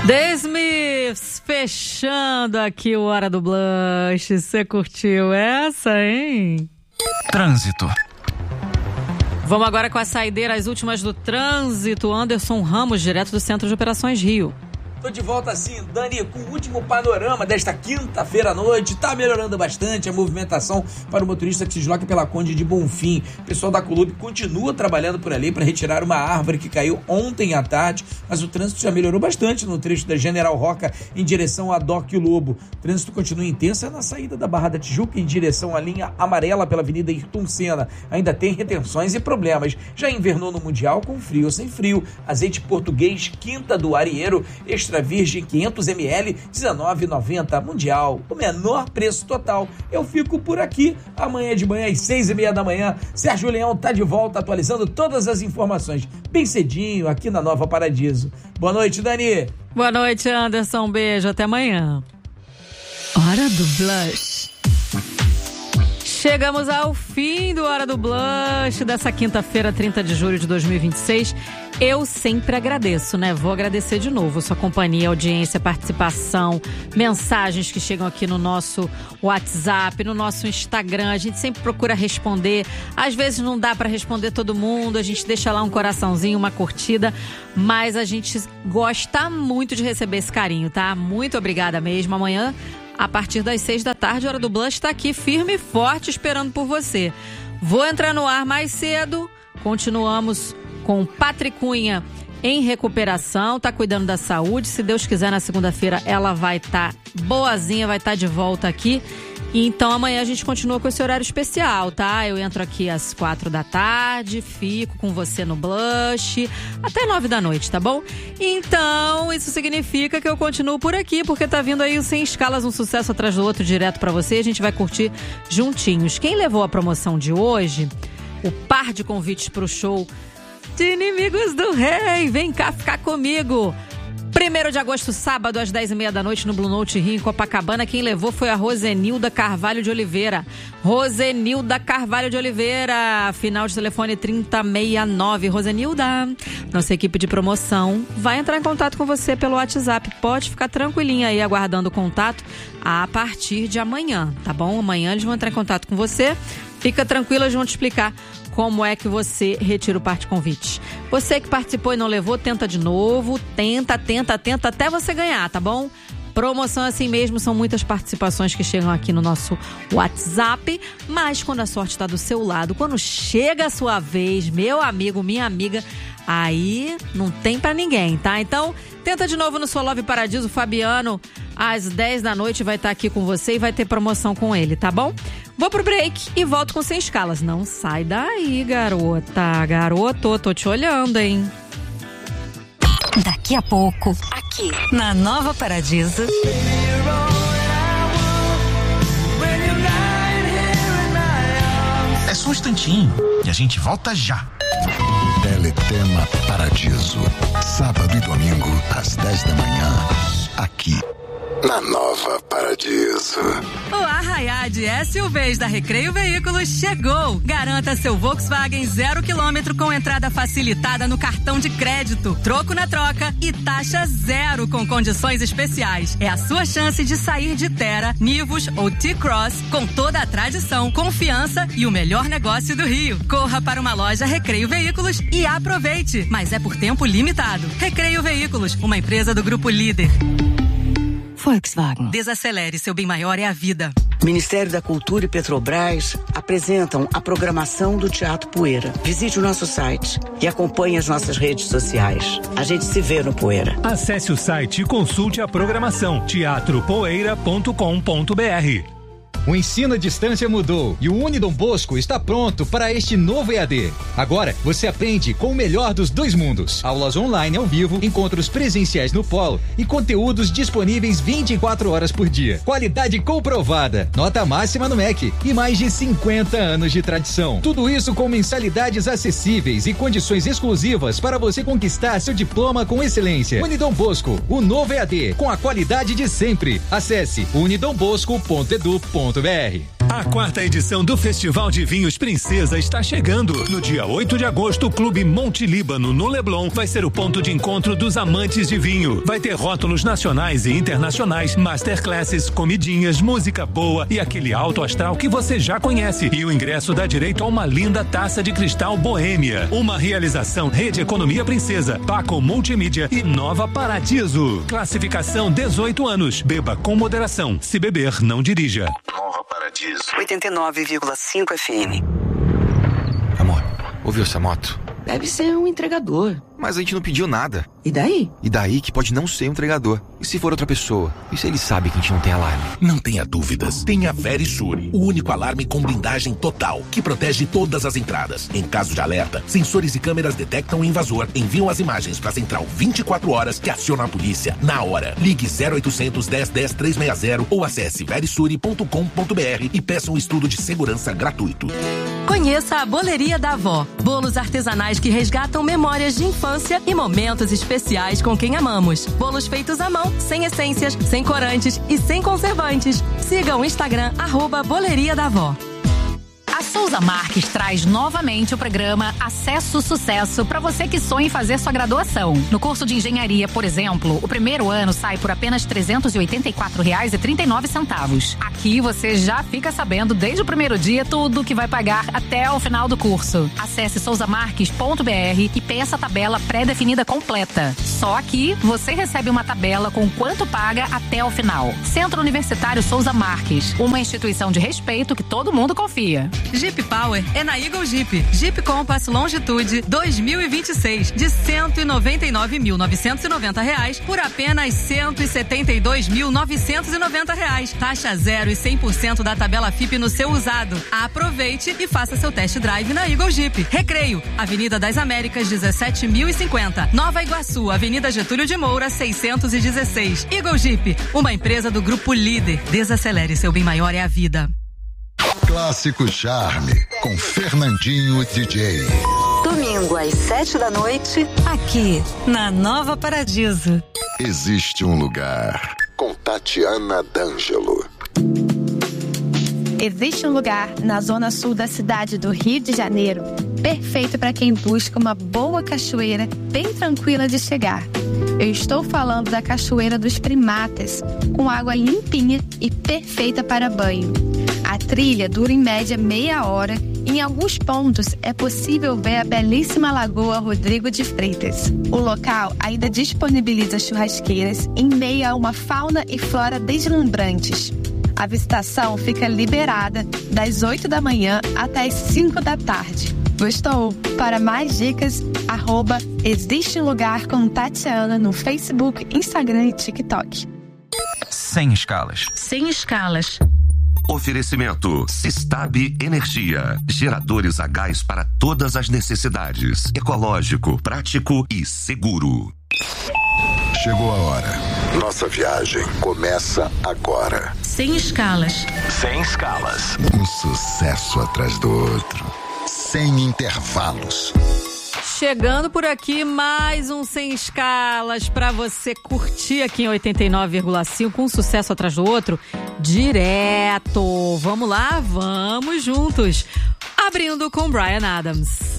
The Smiths, fechando aqui o Hora do Blush. Você curtiu essa, hein? Trânsito. Vamos agora com a saideira, as últimas do trânsito. Anderson Ramos, direto do Centro de Operações Rio. Tô de volta assim, Dani, com o último panorama desta quinta-feira à noite. Tá melhorando bastante a movimentação para o motorista que se desloca pela Conde de Bonfim. O pessoal da Colub continua trabalhando por ali para retirar uma árvore que caiu ontem à tarde, mas o trânsito já melhorou bastante no trecho da General Roca em direção a Doc Lobo. O trânsito continua intenso na saída da Barra da Tijuca em direção à linha amarela pela Avenida Ayrton Senna. Ainda tem retenções e problemas. Já invernou no Mundial com frio ou sem frio. Azeite português Quinta do Arieiro extra virgem 500 ml, R$19,90. Mundial, o menor preço total. Eu fico por aqui. Amanhã de manhã, às 6h30 da manhã, Sérgio Leão tá de volta atualizando todas as informações. Bem cedinho, aqui na Nova Paradiso. Boa noite, Dani. Boa noite, Anderson. Um beijo, até amanhã. Hora do Blush. Chegamos ao fim do Hora do Blush dessa quinta-feira, 30 de julho de 2026. Eu sempre agradeço, né? Vou agradecer de novo sua companhia, audiência, participação, mensagens que chegam aqui no nosso WhatsApp, no nosso Instagram. A gente sempre procura responder. Às vezes não dá para responder todo mundo, a gente deixa lá um coraçãozinho, uma curtida, mas a gente gosta muito de receber esse carinho, tá? Muito obrigada mesmo. Amanhã, a partir das 6 da tarde, a Hora do Blush está aqui firme e forte esperando por você. Vou entrar no ar mais cedo. Continuamos com Patrick Cunha em recuperação, tá cuidando da saúde. Se Deus quiser, na segunda-feira ela vai estar boazinha, vai estar de volta aqui. Então amanhã a gente continua com esse horário especial, tá? Eu entro aqui às 4 da tarde, fico com você no Blush até 9 da noite, tá bom? Então isso significa que eu continuo por aqui, porque tá vindo aí o Sem Escalas, um sucesso atrás do outro direto pra você. A gente vai curtir juntinhos. Quem levou a promoção de hoje, o par de convites pro show de Inimigos do Rei, vem cá ficar comigo. 1º de agosto, sábado, às 10h30 da noite, no Blue Note Rio, em Copacabana. Quem levou foi a Rosenilda Carvalho de Oliveira. Rosenilda Carvalho de Oliveira, final de telefone 3069. Rosenilda, nossa equipe de promoção vai entrar em contato com você pelo WhatsApp. Pode ficar tranquilinha aí, aguardando o contato a partir de amanhã, tá bom? Amanhã eles vão entrar em contato com você. Fica tranquila, eles vão te explicar como é que você retira o par de convite. Você que participou e não levou, tenta de novo. Tenta até você ganhar, tá bom? Promoção assim mesmo, são muitas participações que chegam aqui no nosso WhatsApp. Mas quando a sorte está do seu lado, quando chega a sua vez, meu amigo, minha amiga, aí não tem pra ninguém, tá? Então, tenta de novo no Solove Paradiso. O Fabiano, às 10 da noite, vai estar aqui com você e vai ter promoção com ele, tá bom? Vou pro break e volto com Sem Escalas. Não sai daí, garota. Garoto, tô te olhando, hein? Daqui a pouco, aqui na Nova Paradiso. É só um instantinho e a gente volta já. Teletema Paradiso. Sábado e domingo, às 10 da manhã. Aqui, na Nova Paradiso. O Arraiá de SUVs da Recreio Veículos chegou. Garanta seu Volkswagen 0 km com entrada facilitada no cartão de crédito, troco na troca e taxa zero com condições especiais. É a sua chance de sair de Terra, Nivus ou T-Cross com toda a tradição, confiança e o melhor negócio do Rio. Corra para uma loja Recreio Veículos e aproveite, mas é por tempo limitado. Recreio Veículos, uma empresa do Grupo Líder. Volkswagen. Desacelere, seu bem maior é a vida. Ministério da Cultura e Petrobras apresentam a programação do Teatro Poeira. Visite o nosso site e acompanhe as nossas redes sociais. A gente se vê no Poeira. Acesse o site e consulte a programação teatropoeira.com.br. O ensino à distância mudou e o Unidom Bosco está pronto para este novo EAD. Agora você aprende com o melhor dos dois mundos. Aulas online ao vivo, encontros presenciais no polo e conteúdos disponíveis 24 horas por dia. Qualidade comprovada, nota máxima no MEC e mais de 50 anos de tradição. Tudo isso com mensalidades acessíveis e condições exclusivas para você conquistar seu diploma com excelência. Unidom Bosco, o novo EAD, com a qualidade de sempre. Acesse unidombosco.edu.br. A 4ª edição do Festival de Vinhos Princesa está chegando. No dia 8 de agosto, o Clube Monte Líbano, no Leblon, vai ser o ponto de encontro dos amantes de vinho. Vai ter rótulos nacionais e internacionais, masterclasses, comidinhas, música boa e aquele alto astral que você já conhece. E o ingresso dá direito a uma linda taça de cristal Boêmia. Uma realização Rede Economia Princesa, Paco Multimídia e Nova Paradiso. Classificação 18 anos. Beba com moderação. Se beber, não dirija. Nova Paradiso. 89,5 FM. Amor, ouviu essa moto? Deve ser um entregador. Mas a gente não pediu nada. E daí? E daí que pode não ser um entregador. E se for outra pessoa? E se ele sabe que a gente não tem alarme? Não tenha dúvidas. Tenha Verisure, o único alarme com blindagem total, que protege todas as entradas. Em caso de alerta, sensores e câmeras detectam o invasor, enviam as imagens para a central 24 horas que aciona a polícia na hora. Ligue 0800 10 10 360 ou acesse verisure.com.br e peça um estudo de segurança gratuito. Conheça a Boleria da Avó. Bolos artesanais que resgatam memórias de infância e momentos especiais com quem amamos. Bolos feitos à mão, sem essências, sem corantes e sem conservantes. Siga o Instagram @Boleria da Avó. A Souza Marques traz novamente o programa Acesso Sucesso para você que sonha em fazer sua graduação. No curso de engenharia, por exemplo, o primeiro ano sai por apenas R$ 384,39. Aqui você já fica sabendo desde o primeiro dia tudo que vai pagar até o final do curso. Acesse souzamarques.br e peça a tabela pré-definida completa. Só aqui você recebe uma tabela com quanto paga até o final. Centro Universitário Souza Marques, uma instituição de respeito que todo mundo confia. Jeep Power é na Eagle Jeep. Jeep Compass Longitude 2026 de R$ 199.990 por apenas R$ 172.990. Taxa 0 e 100% da tabela FIP no seu usado. Aproveite e faça seu test drive na Eagle Jeep. Recreio, Avenida das Américas 17.050. Nova Iguaçu, Avenida Getúlio de Moura 616. Eagle Jeep, uma empresa do Grupo Líder. Desacelere, seu bem maior é a vida. Clássico Charme, com Fernandinho DJ. Domingo às 7h, aqui na Nova Paradiso. Existe um lugar, com Tatiana D'Angelo. Existe um lugar na zona sul da cidade do Rio de Janeiro, perfeito para quem busca uma boa cachoeira bem tranquila de chegar. Eu estou falando da Cachoeira dos Primatas, com água limpinha e perfeita para banho. A trilha dura em média meia hora e em alguns pontos é possível ver a belíssima Lagoa Rodrigo de Freitas. O local ainda disponibiliza churrasqueiras em meio a uma fauna e flora deslumbrantes. A visitação fica liberada das 8 da manhã até as 5 da tarde. Gostou? Para mais dicas, @Existe um Lugar com Tatiana no Facebook, Instagram e TikTok. Sem escalas. Sem escalas. Oferecimento Sistab Energia. Geradores a gás para todas as necessidades. Ecológico, prático e seguro. Chegou a hora. Nossa viagem começa agora. Sem escalas. Sem escalas. Um sucesso atrás do outro. Sem intervalos. Chegando por aqui, mais um Sem Escalas para você curtir aqui em 89,5, um sucesso atrás do outro, direto. Vamos lá, vamos juntos. Abrindo com Bryan Adams.